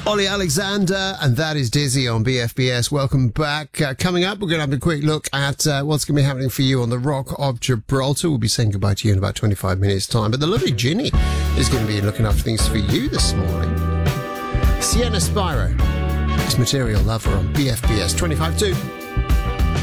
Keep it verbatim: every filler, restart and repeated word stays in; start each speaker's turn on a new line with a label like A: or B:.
A: Ollie Alexander, and that is Dizzy on B F B S. Welcome back. Uh, coming up, we're going to have a quick look at uh, what's going to be happening for you on the Rock of Gibraltar. We'll be saying goodbye to you in about twenty-five minutes' time. But the lovely Ginny is going to be looking after things for you this morning. Sienna Spyro is Material Lover on B F B S twenty-five two.